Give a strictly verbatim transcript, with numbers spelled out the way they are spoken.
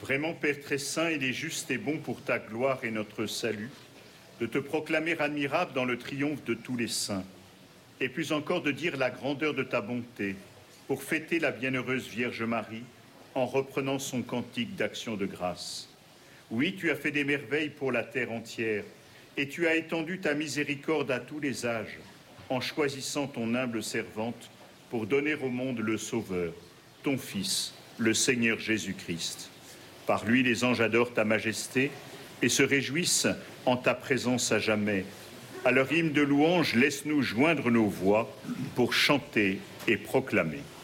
Vraiment, Père très saint, il est juste et bon pour ta gloire et notre salut de te proclamer admirable dans le triomphe de tous les saints, et plus encore de dire la grandeur de ta bonté pour fêter la bienheureuse Vierge Marie en reprenant son cantique d'action de grâce. Oui, tu as fait des merveilles pour la terre entière, et tu as étendu ta miséricorde à tous les âges, en choisissant ton humble servante pour donner au monde le Sauveur, ton Fils, le Seigneur Jésus-Christ. Par lui, les anges adorent ta majesté et se réjouissent en ta présence à jamais. À leur hymne de louange, laisse-nous joindre nos voix pour chanter et proclamer.